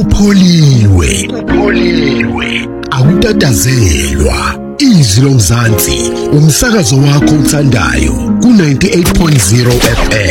upholiwe awutatazelwa. Izwi lomzansi umsakazo wakho uthandayo ku 98.0 FM.